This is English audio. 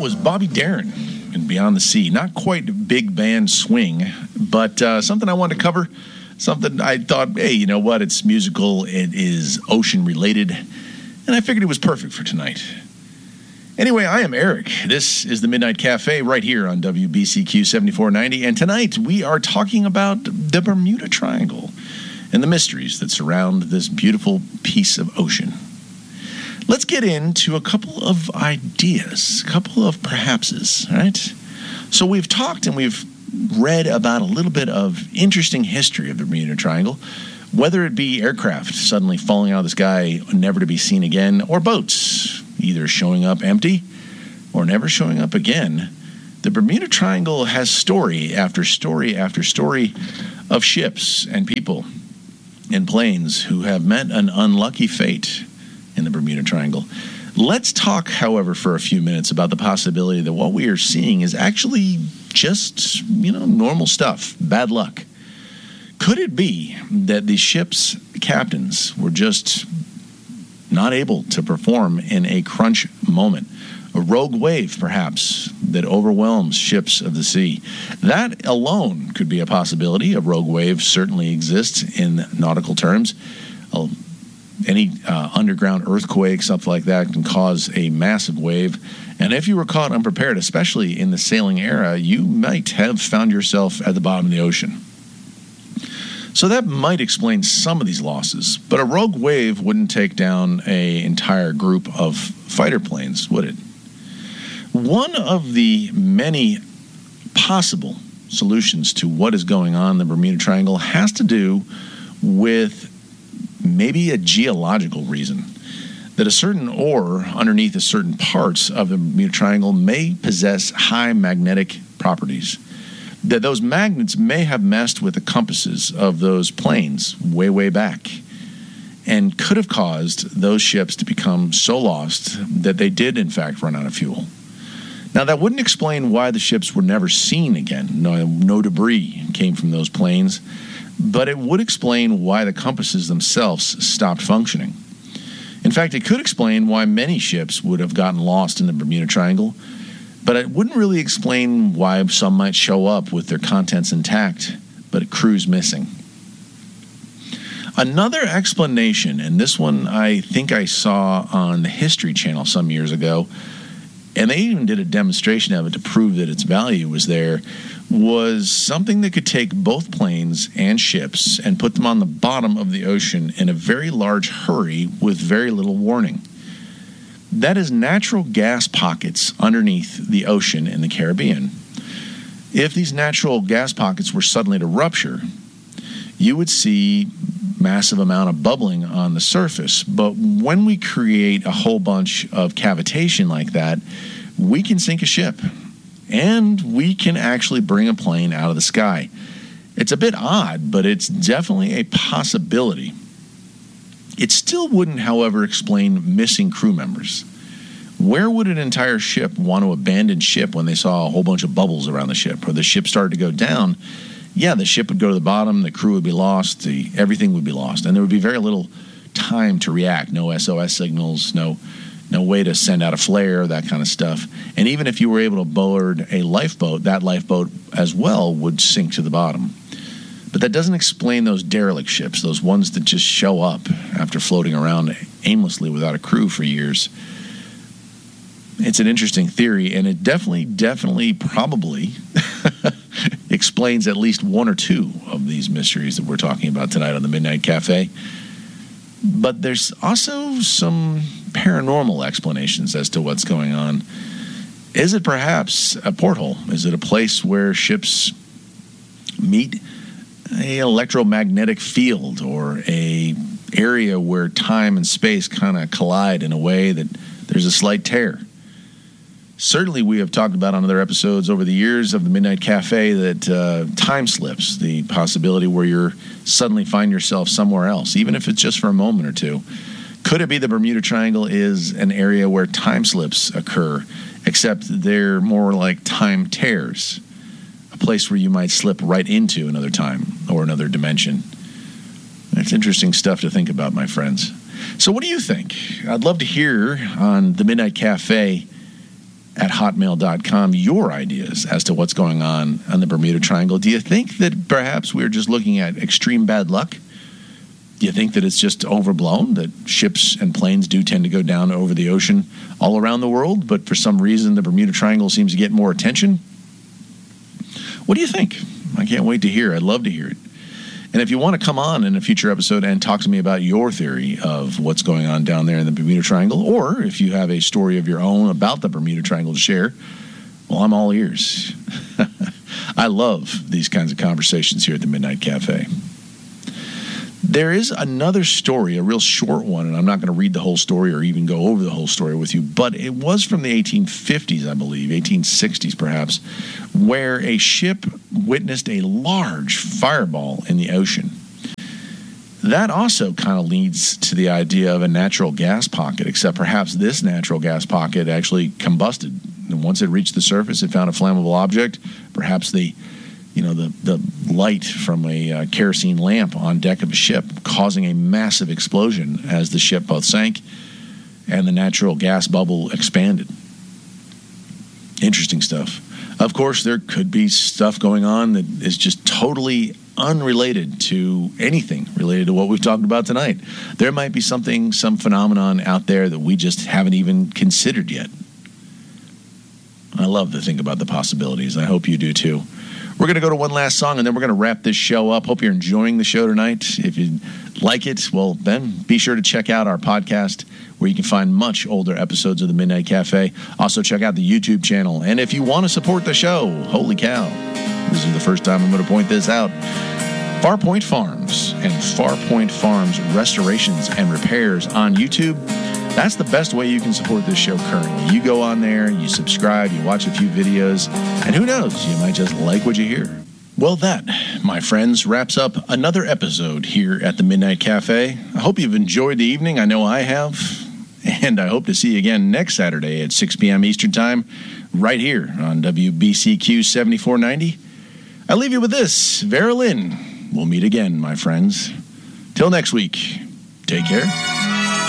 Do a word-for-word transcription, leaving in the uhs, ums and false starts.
was Bobby Darin and Beyond the Sea. Not quite big band swing, but uh, something I wanted to cover. Something I thought, hey, you know what? It's musical. It is ocean related. And I figured it was perfect for tonight. Anyway, I am Eric. This is the Midnight Cafe right here on W B C Q seventy-four ninety. And tonight we are talking about the Bermuda Triangle and the mysteries that surround this beautiful piece of ocean. Let's get into a couple of ideas, a couple of perhapses, right? So we've talked and we've read about a little bit of interesting history of the Bermuda Triangle, whether it be aircraft suddenly falling out of the sky, never to be seen again, or boats either showing up empty or never showing up again. The Bermuda Triangle has story after story after story of ships and people and planes who have met an unlucky fate in the Bermuda Triangle. Let's talk, however, for a few minutes about the possibility that what we are seeing is actually just, you know, normal stuff, bad luck. Could it be that the ship's captains were just not able to perform in a crunch moment? A rogue wave, perhaps, that overwhelms ships of the sea. That alone could be a possibility. A rogue wave certainly exists in nautical terms. A Any uh, underground earthquake, something like that, can cause a massive wave. And if you were caught unprepared, especially in the sailing era, you might have found yourself at the bottom of the ocean. So that might explain some of these losses. But a rogue wave wouldn't take down an entire group of fighter planes, would it? One of the many possible solutions to what is going on in the Bermuda Triangle has to do with maybe a geological reason, that a certain ore underneath a certain parts of the Bermuda Triangle may possess high magnetic properties, that those magnets may have messed with the compasses of those planes way, way back, and could have caused those ships to become so lost that they did, in fact, run out of fuel. Now, that wouldn't explain why the ships were never seen again. No, no debris came from those planes. But it would explain why the compasses themselves stopped functioning. In fact, it could explain why many ships would have gotten lost in the Bermuda Triangle, but it wouldn't really explain why some might show up with their contents intact, but crews missing. Another explanation, and this one I think I saw on the History Channel some years ago, and they even did a demonstration of it to prove that its value was there, was something that could take both planes and ships and put them on the bottom of the ocean in a very large hurry with very little warning. That is natural gas pockets underneath the ocean in the Caribbean. If these natural gas pockets were suddenly to rupture, you would see massive amount of bubbling on the surface. But when we create a whole bunch of cavitation like that, we can sink a ship. And we can actually bring a plane out of the sky. It's a bit odd, but it's definitely a possibility. It still wouldn't, however, explain missing crew members. Where would an entire ship want to abandon ship when they saw a whole bunch of bubbles around the ship, or the ship started to go down? Yeah, the ship would go to the bottom, the crew would be lost, the, everything would be lost, and there would be very little time to react. No S O S signals, no... no way to send out a flare, that kind of stuff. And even if you were able to board a lifeboat, that lifeboat as well would sink to the bottom. But that doesn't explain those derelict ships, those ones that just show up after floating around aimlessly without a crew for years. It's an interesting theory, and it definitely, definitely, probably explains at least one or two of these mysteries that we're talking about tonight on the Midnight Cafe. But there's also some paranormal explanations as to what's going on. Is it perhaps a porthole? Is it a place where ships meet an electromagnetic field, or a area where time and space kind of collide in a way that there's a slight tear? Certainly, we have talked about on other episodes over the years of the Midnight Cafe that uh, time slips, the possibility where you're suddenly find yourself somewhere else, even if it's just for a moment or two. Could it be the Bermuda Triangle is an area where time slips occur, except they're more like time tears, a place where you might slip right into another time or another dimension? That's interesting stuff to think about, my friends. So what do you think? I'd love to hear on the Midnight Cafe at hotmail dot com your ideas as to what's going on on the Bermuda Triangle. Do you think that perhaps we're just looking at extreme bad luck? Do you think that it's just overblown, that ships and planes do tend to go down over the ocean all around the world, but for some reason the Bermuda Triangle seems to get more attention? What do you think? I can't wait to hear. I'd love to hear it. And if you want to come on in a future episode and talk to me about your theory of what's going on down there in the Bermuda Triangle, or if you have a story of your own about the Bermuda Triangle to share, well, I'm all ears. I love these kinds of conversations here at the Midnight Cafe. There is another story, a real short one, and I'm not going to read the whole story or even go over the whole story with you, but it was from the eighteen fifties, I believe, eighteen sixties perhaps, where a ship witnessed a large fireball in the ocean. That also kind of leads to the idea of a natural gas pocket, except perhaps this natural gas pocket actually combusted. And once it reached the surface, it found a flammable object, perhaps the you know, the, the light from a uh, kerosene lamp on deck of a ship, causing a massive explosion as the ship both sank and the natural gas bubble expanded. Interesting stuff. Of course, there could be stuff going on that is just totally unrelated to anything related to what we've talked about tonight. There might be something, some phenomenon out there that we just haven't even considered yet. I love to think about the possibilities. I hope you do too. We're going to go to one last song, and then we're going to wrap this show up. Hope you're enjoying the show tonight. If you like it, well, then be sure to check out our podcast, where you can find much older episodes of the Midnight Cafe. Also, check out the YouTube channel. And if you want to support the show, holy cow, this is the first time I'm going to point this out. Farpoint Farms and Farpoint Farms Restorations and Repairs on YouTube. That's the best way you can support this show currently. You go on there, you subscribe, you watch a few videos, and who knows, you might just like what you hear. Well, that, my friends, wraps up another episode here at the Midnight Cafe. I hope you've enjoyed the evening. I know I have. And I hope to see you again next Saturday at six p.m. Eastern Time, right here on W B C Q seventy-four ninety. I leave you with this. Vera Lynn. We'll meet again, my friends. Till next week, take care.